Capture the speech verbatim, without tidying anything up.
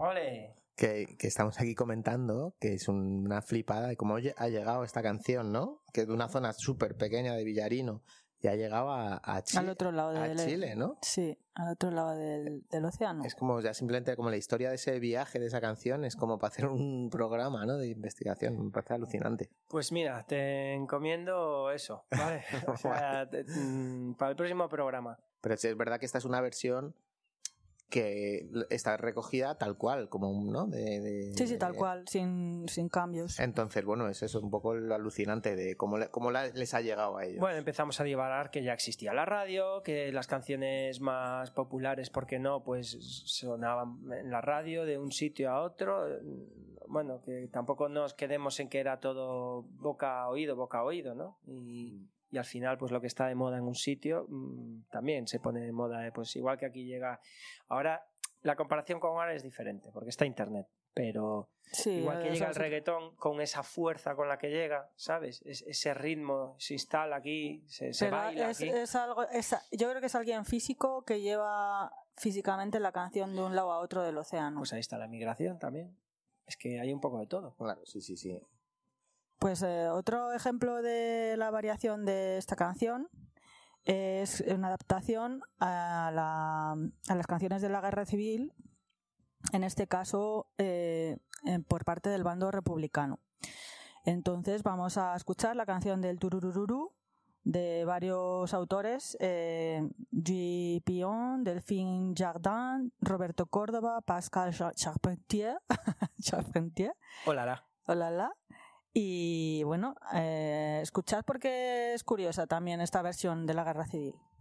¡Ole! Que, que estamos aquí comentando que es una flipada de cómo ha llegado esta canción, ¿no? Que de una zona súper pequeña de Villarino y ha llegado a, a, Chile, al otro lado a del, Chile, ¿no? Sí, al otro lado del, del océano. Es como ya simplemente como la historia de ese viaje, de esa canción, es como para hacer un programa, ¿no? De investigación, me parece alucinante. Pues mira, te encomiendo eso, ¿vale? O sea, te, mm, para el próximo programa. Pero sí, es verdad que esta es una versión que está recogida tal cual, como un, ¿no? De, de, sí, sí, tal cual, sin, sin cambios. Entonces, bueno, es eso, un poco lo alucinante de cómo, le, cómo la, les ha llegado a ellos. Bueno, empezamos a divagar que ya existía la radio, que las canciones más populares, ¿por qué no? Pues sonaban en la radio de un sitio a otro. Bueno, que tampoco nos quedemos en que era todo boca a oído, boca a oído, ¿no? Y... Y al final, pues lo que está de moda en un sitio mmm, también se pone de moda. ¿eh? Pues igual que aquí llega... Ahora, la comparación con ahora es diferente, porque está internet. Pero sí, igual que llega el sí. reggaetón con esa fuerza con la que llega, ¿sabes? Es, ese ritmo se instala aquí, se, se baila es, aquí. Es algo, es, yo creo que es alguien físico que lleva físicamente la canción de un lado a otro del océano. Pues ahí está la migración también. Es que hay un poco de todo. Claro, sí, sí, sí. Pues eh, otro ejemplo de la variación de esta canción es una adaptación a, la, a las canciones de la Guerra Civil, en este caso eh, por parte del bando republicano. Entonces vamos a escuchar la canción del Tururururu de varios autores, eh, Guy Pion, Delphine Jardin, Roberto Córdoba, Pascal Charpentier, Charpentier. Hola, Hola, y bueno, eh, escuchad porque es curiosa también esta versión de la Guerra Civil.